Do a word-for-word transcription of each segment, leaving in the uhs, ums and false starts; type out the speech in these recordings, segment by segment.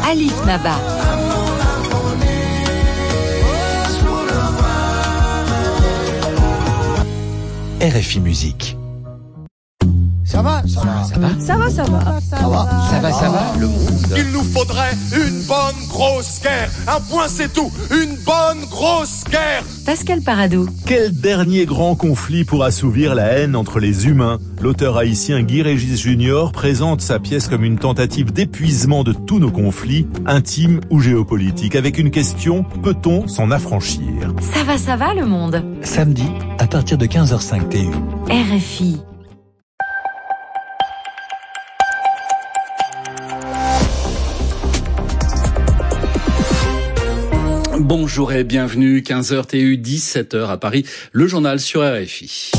Alif Naba. R F I Musique. Ça va, ça va, ça va, ça va, ça va, ça va, ça va, ça va, le monde. Il nous faudrait une bonne grosse guerre. Un point c'est tout, une bonne grosse guerre. Pascal Paradou. Quel dernier grand conflit pour assouvir la haine entre les humains? L'auteur haïtien Guy Régis Junior présente sa pièce comme une tentative d'épuisement de tous nos conflits, intimes ou géopolitiques, avec une question: peut-on s'en affranchir? Ça va, ça va, le monde. Samedi, à partir de quinze heures cinq T U. R F I. Bonjour et bienvenue, quinze heures T U, dix-sept heures à Paris, le journal sur R F I.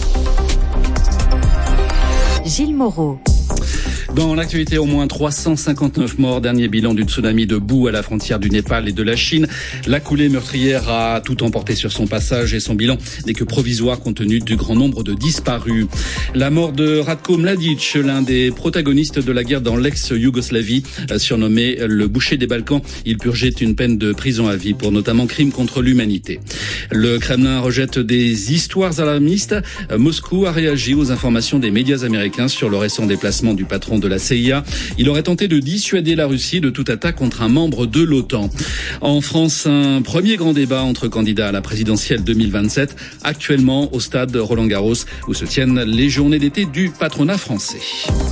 Gilles Moreau. Dans l'actualité, au moins trois cent cinquante-neuf morts, dernier bilan du tsunami de boue à la frontière du Népal et de la Chine. La coulée meurtrière a tout emporté sur son passage et son bilan n'est que provisoire compte tenu du grand nombre de disparus. La mort de Ratko Mladic, l'un des protagonistes de la guerre dans l'ex-Yougoslavie, surnommé le boucher des Balkans. Il purgeait une peine de prison à vie pour notamment crimes contre l'humanité. Le Kremlin rejette des histoires alarmistes. Moscou a réagi aux informations des médias américains sur le récent déplacement du patron de la C I A. Il aurait tenté de dissuader la Russie de toute attaque contre un membre de l'OTAN. En France, un premier grand débat entre candidats à la présidentielle deux mille vingt-sept, actuellement au stade Roland-Garros, où se tiennent les journées d'été du patronat français.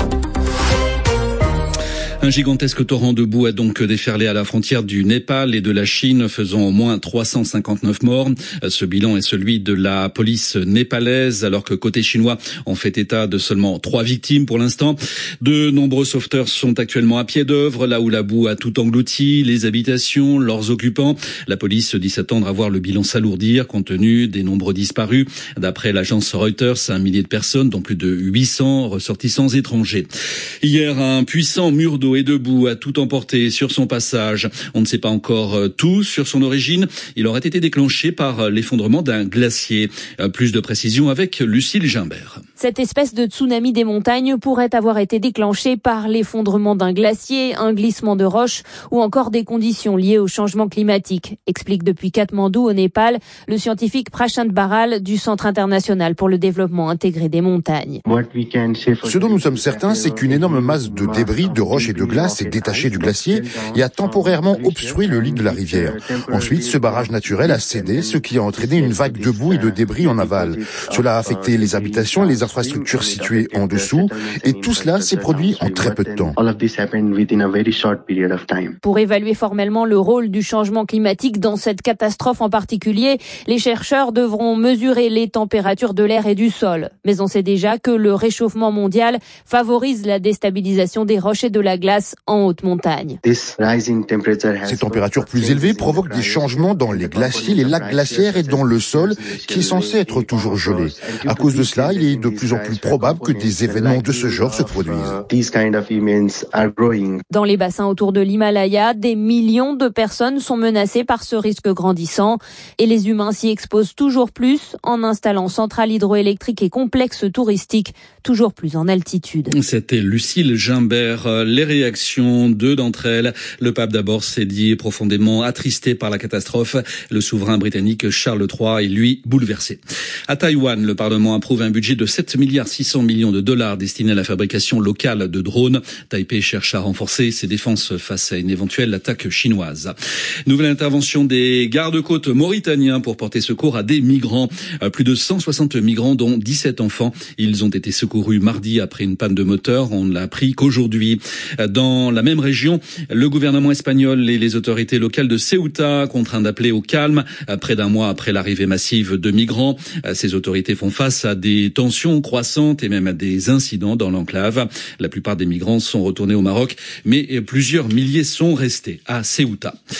Un gigantesque torrent de boue a donc déferlé à la frontière du Népal et de la Chine, faisant au moins trois cent cinquante-neuf morts. Ce bilan est celui de la police népalaise, alors que côté chinois, on fait état de seulement trois victimes pour l'instant. De nombreux sauveteurs sont actuellement à pied d'œuvre, là où la boue a tout englouti, les habitations, leurs occupants. La police dit s'attendre à voir le bilan s'alourdir, compte tenu des nombreux disparus. D'après l'agence Reuters, un millier de personnes, dont plus de huit cents ressortissants étrangers. Hier, un puissant mur d'eau et debout a tout emporté sur son passage. On ne sait pas encore tout sur son origine. Il aurait été déclenché par l'effondrement d'un glacier. Plus de précisions avec Lucille Gimbert. Cette espèce de tsunami des montagnes pourrait avoir été déclenchée par l'effondrement d'un glacier, un glissement de roches ou encore des conditions liées au changement climatique, explique depuis Katmandou au Népal le scientifique Prashant Baral du Centre international pour le développement intégré des montagnes. Ce dont nous sommes certains, c'est qu'une énorme masse de débris, de roches et de glace s'est détachée du glacier et a temporairement obstrué le lit de la rivière. Ensuite, ce barrage naturel a cédé, ce qui a entraîné une vague de boue et de débris en aval. Cela a affecté les habitations et les infrastructures situées en dessous, et tout cela s'est produit en très peu de temps. Pour évaluer formellement le rôle du changement climatique dans cette catastrophe en particulier, les chercheurs devront mesurer les températures de l'air et du sol. Mais on sait déjà que le réchauffement mondial favorise la déstabilisation des roches et de la glace en haute montagne. Ces températures plus élevées provoquent des changements dans les glaciers, les lacs glaciaires et dans le sol qui est censé être toujours gelé. À cause de cela, il est de plus en plus probable que des événements de ce genre se produisent. Dans les bassins autour de l'Himalaya, des millions de personnes sont menacées par ce risque grandissant et les humains s'y exposent toujours plus en installant centrales hydroélectriques et complexes touristiques toujours plus en altitude. C'était Lucille Gimbert. Les réactions, deux d'entre elles. Le pape d'abord s'est dit profondément attristé par la catastrophe. Le souverain britannique Charles trois est lui bouleversé. À Taïwan, le Parlement approuve un budget de sept milliards six cents millions de dollars destiné à la fabrication locale de drones. Taipei cherche à renforcer ses défenses face à une éventuelle attaque chinoise. Nouvelle intervention des gardes-côtes mauritaniens pour porter secours à des migrants. Plus de cent soixante migrants, dont dix-sept enfants. Ils ont été secourus mardi après une panne de moteur. On ne l'a appris qu'aujourd'hui. Dans la même région, le gouvernement espagnol et les autorités locales de Ceuta contraints d'appeler au calme près d'un mois après l'arrivée massive de migrants. Ces autorités font face à des tensions croissantes et même à des incidents dans l'enclave. La plupart des migrants sont retournés au Maroc, mais plusieurs milliers sont restés à Ceuta.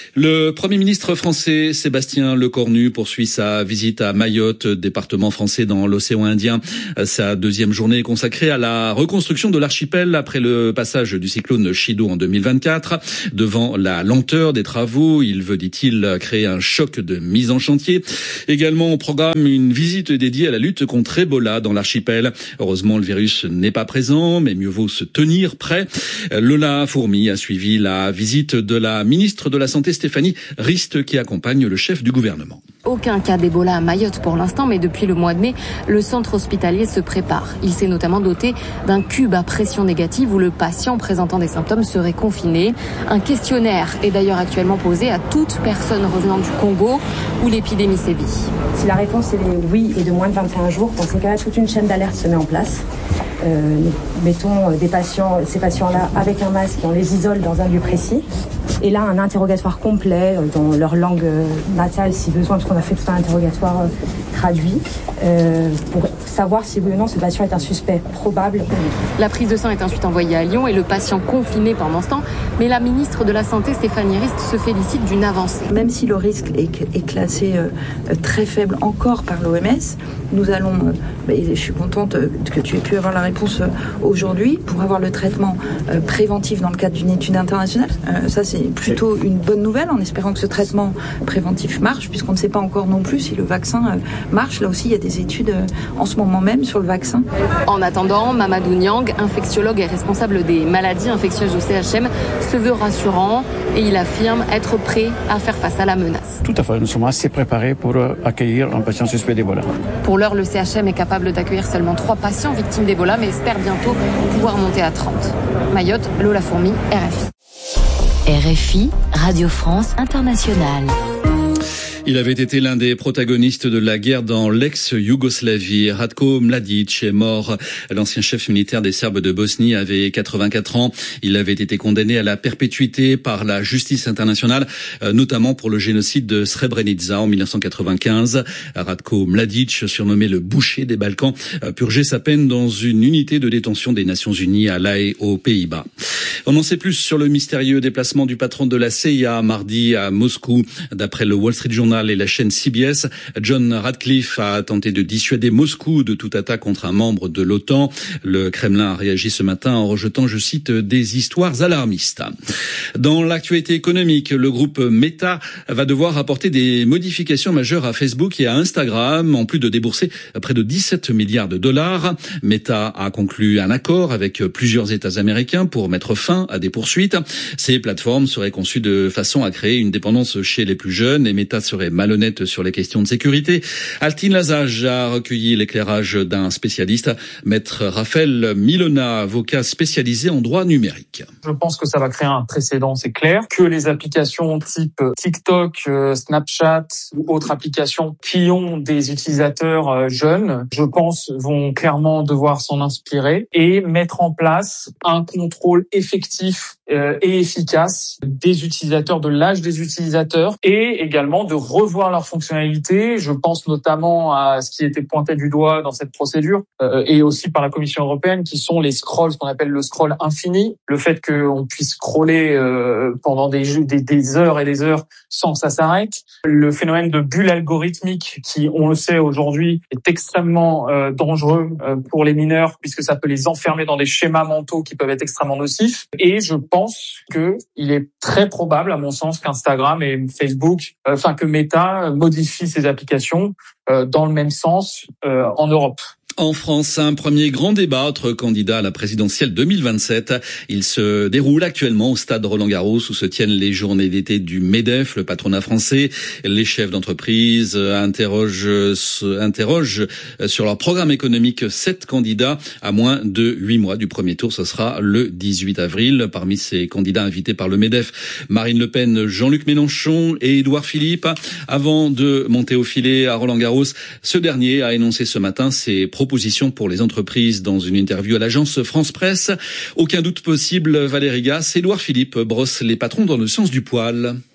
Le Premier ministre français Sébastien Lecornu poursuit sa visite à Mayotte, département français dans l'océan Indien. Sa deuxième journée est consacrée à la reconstruction de l'archipel après le passage du cyclone Chido en deux mille vingt-quatre. Devant la lenteur des travaux, il veut, dit-il, créer un choc de mise en chantier. Également au programme, une visite dédiée à la lutte contre Ebola dans l'archipel. Heureusement, le virus n'est pas présent, mais mieux vaut se tenir prêt. Lola Fourmi a suivi la visite de la ministre de la Santé, Stéphanie Rist, qui accompagne le chef du gouvernement. Aucun cas d'Ebola à Mayotte pour l'instant, mais depuis le mois de mai, le centre hospitalier se prépare. Il s'est notamment doté d'un cube à pression négative où le patient présentant des symptômes serait confiné. Un questionnaire est d'ailleurs actuellement posé à toute personne revenant du Congo où l'épidémie sévit. Si la réponse est oui et de moins de vingt et un jours, dans ces cas-là, toute une chaîne d'alerte se met en place. Euh, nous mettons des patients, ces patients-là avec un masque et on les isole dans un lieu précis. Et là, un interrogatoire complet dans leur langue natale, si besoin, parce qu'on a fait tout un interrogatoire traduit, euh, pour savoir si oui ou non ce patient est un suspect probable. La prise de sang est ensuite envoyée à Lyon et le patient confiné pendant ce temps. Mais la ministre de la Santé, Stéphanie Rist, se félicite d'une avancée. Même si le risque est classé très faible encore par l'O M S, nous allons, et je suis contente que tu aies pu avoir la réponse aujourd'hui, pour avoir le traitement préventif dans le cadre d'une étude internationale. Ça, c'est plutôt une bonne nouvelle, en espérant que ce traitement préventif marche, puisqu'on ne sait pas encore non plus si le vaccin marche. Là aussi, il y a des études en ce moment même sur le vaccin. En attendant, Mamadou Niang, infectiologue et responsable des maladies infectieuses au C H M, se veut rassurant et il affirme être prêt à faire face à la menace. Tout à fait, nous sommes assez préparés pour accueillir un patient suspect d'Ebola. Pour l'heure, le C H M est capable d'accueillir seulement trois patients victimes d'Ebola, mais espère bientôt pouvoir monter à trente. Mayotte, Lola Fourmi, R F I. R F I, Radio France Internationale. Il avait été l'un des protagonistes de la guerre dans l'ex-Yougoslavie. Ratko Mladic est mort. L'ancien chef militaire des Serbes de Bosnie avait quatre-vingt-quatre ans. Il avait été condamné à la perpétuité par la justice internationale, notamment pour le génocide de Srebrenica en mille neuf cent quatre-vingt-quinze. Ratko Mladic, surnommé le boucher des Balkans, purgeait sa peine dans une unité de détention des Nations Unies à La Haye, aux Pays-Bas. On en sait plus sur le mystérieux déplacement du patron de la C I A mardi à Moscou. D'après le Wall Street Journal et la chaîne C B S, John Ratcliffe a tenté de dissuader Moscou de toute attaque contre un membre de l'OTAN. Le Kremlin a réagi ce matin en rejetant, je cite, des histoires alarmistes. Dans l'actualité économique, le groupe Meta va devoir apporter des modifications majeures à Facebook et à Instagram, en plus de débourser près de dix-sept milliards de dollars. Meta a conclu un accord avec plusieurs États américains pour mettre fin à des poursuites. Ces plateformes seraient conçues de façon à créer une dépendance chez les plus jeunes et Meta serait malhonnête sur les questions de sécurité. Altine Lazage a recueilli l'éclairage d'un spécialiste, maître Raphaël Milona, avocat spécialisé en droit numérique. Je pense que ça va créer un précédent, c'est clair, que les applications type TikTok, Snapchat ou autres applications qui ont des utilisateurs jeunes, je pense, vont clairement devoir s'en inspirer et mettre en place un contrôle effectif et efficace des utilisateurs, de l'âge des utilisateurs et également de revoir leurs fonctionnalités. Je pense notamment à ce qui était pointé du doigt dans cette procédure euh, et aussi par la Commission européenne, qui sont les scrolls, ce qu'on appelle le scroll infini, le fait qu'on puisse scroller euh, pendant des, des, des heures et des heures sans que ça s'arrête, le phénomène de bulle algorithmique qui, on le sait aujourd'hui, est extrêmement euh, dangereux euh, pour les mineurs puisque ça peut les enfermer dans des schémas mentaux qui peuvent être extrêmement nocifs. Et je pense que il est très probable, à mon sens, qu'Instagram et Facebook, euh, enfin que Meta modifie ses applications euh, dans le même sens euh, en Europe. En France, un premier grand débat entre candidats à la présidentielle deux mille vingt-sept. Il se déroule actuellement au stade Roland-Garros où se tiennent les journées d'été du MEDEF, le patronat français. Les chefs d'entreprise interrogent, interrogent sur leur programme économique sept candidats à moins de huit mois du premier tour. Ce sera le dix-huit avril. Parmi ces candidats invités par le MEDEF, Marine Le Pen, Jean-Luc Mélenchon et Édouard Philippe. Avant de monter au filet à Roland-Garros, ce dernier a énoncé ce matin ses propositions pour les entreprises dans une interview à l'agence France Presse. Aucun doute possible, Valérie Gasse, Édouard Philippe brosse les patrons dans le sens du poil.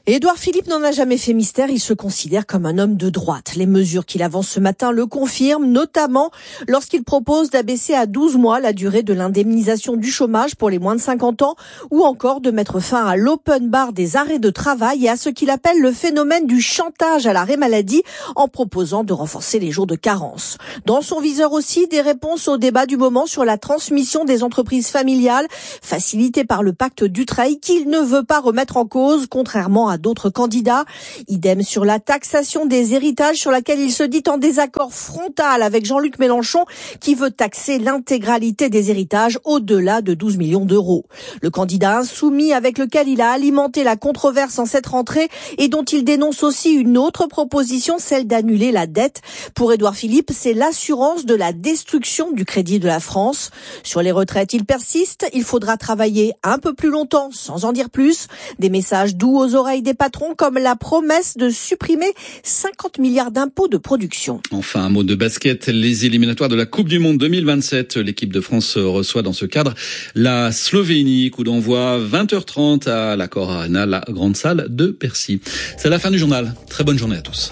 Et Édouard Philippe n'en a jamais fait mystère, il se considère comme un homme de droite. Les mesures qu'il avance ce matin le confirment, notamment lorsqu'il propose d'abaisser à douze mois la durée de l'indemnisation du chômage pour les moins de cinquante ans, ou encore de mettre fin à l'open bar des arrêts de travail et à ce qu'il appelle le phénomène du chantage à l'arrêt maladie, en proposant de renforcer les jours de carence. Dans son viseur aussi, des réponses au débat du moment sur la transmission des entreprises familiales, facilitée par le pacte Dutreil, qu'il ne veut pas remettre en cause, contrairement à d'autres candidats. Idem sur la taxation des héritages, sur laquelle il se dit en désaccord frontal avec Jean-Luc Mélenchon, qui veut taxer l'intégralité des héritages au-delà de douze millions d'euros. Le candidat insoumis avec lequel il a alimenté la controverse en cette rentrée et dont il dénonce aussi une autre proposition, celle d'annuler la dette. Pour Édouard Philippe, c'est l'assurance de la destruction du crédit de la France. Sur les retraites, il persiste. Il faudra travailler un peu plus longtemps, sans en dire plus. Des messages doux aux oreilles des patrons, comme la promesse de supprimer cinquante milliards d'impôts de production. Enfin, un mot de basket. Les éliminatoires de la Coupe du Monde deux mille vingt-sept. L'équipe de France reçoit dans ce cadre la Slovénie. Coup d'envoi vingt heures trente à l'Accor Arena, la grande salle de Percy. C'est la fin du journal. Très bonne journée à tous.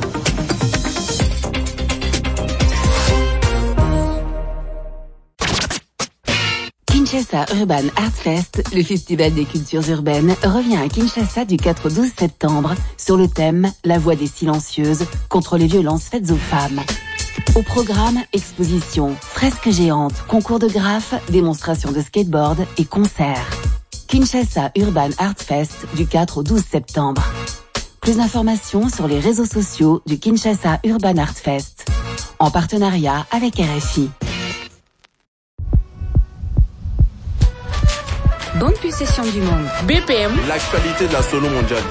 Kinshasa Urban Art Fest, le festival des cultures urbaines, revient à Kinshasa du quatre au douze septembre sur le thème « La voix des silencieuses contre les violences faites aux femmes ». Au programme, expositions, fresques géantes, concours de graphes, démonstrations de skateboard et concerts. Kinshasa Urban Art Fest du quatre au douze septembre. Plus d'informations sur les réseaux sociaux du Kinshasa Urban Art Fest, en partenariat avec R F I. Bonne possession du monde. B P M. L'actualité de la solo mondiale.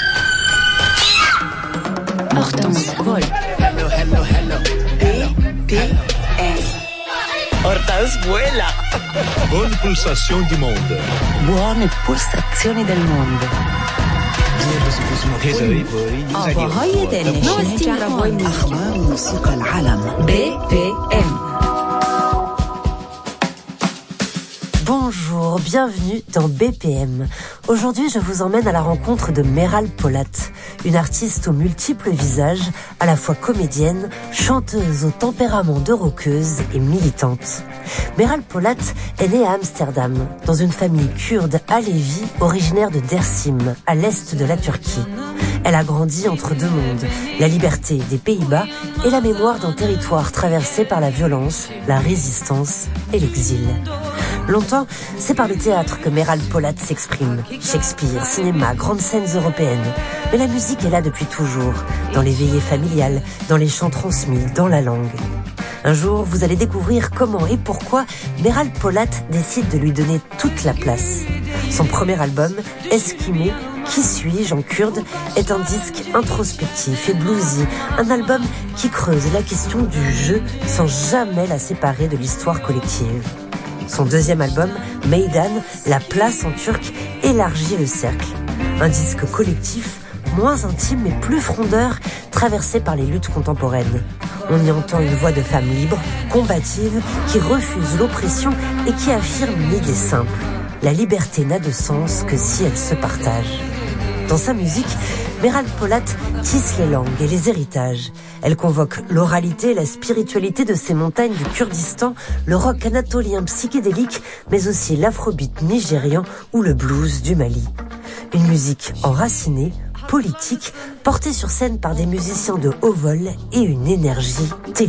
Hortense Vol. Hello, hello, hello. B P M. Hortense vuela. Bonne pulsation du monde. Buone pulsazioni del mondo. B P M. Bonjour, bienvenue dans B P M. Aujourd'hui, je vous emmène à la rencontre de Meral Polat, une artiste aux multiples visages, à la fois comédienne, chanteuse au tempérament de rockeuse et militante. Meral Polat est née à Amsterdam, dans une famille kurde alévi originaire de Dersim, à l'est de la Turquie. Elle a grandi entre deux mondes, la liberté des Pays-Bas et la mémoire d'un territoire traversé par la violence, la résistance et l'exil. Longtemps, c'est par le théâtre que Meral Polat s'exprime. Shakespeare, cinéma, grandes scènes européennes. Mais la musique est là depuis toujours, dans les veillées familiales, dans les chants transmis, dans la langue. Un jour, vous allez découvrir comment et pourquoi Meral Polat décide de lui donner toute la place. Son premier album, Esquimé, Qui suis-je en kurde, est un disque introspectif et bluesy, un album qui creuse la question du jeu sans jamais la séparer de l'histoire collective. Son deuxième album, Meydan, La place en turc, élargit le cercle. Un disque collectif, moins intime mais plus frondeur, traversé par les luttes contemporaines. On y entend une voix de femme libre, combative, qui refuse l'oppression et qui affirme une idée simple. La liberté n'a de sens que si elle se partage. Dans sa musique, Meral Polat tisse les langues et les héritages. Elle convoque l'oralité et la spiritualité de ces montagnes du Kurdistan, le rock anatolien psychédélique, mais aussi l'afrobeat nigérian ou le blues du Mali. Une musique enracinée, politique, portée sur scène par des musiciens de haut vol et une énergie télé.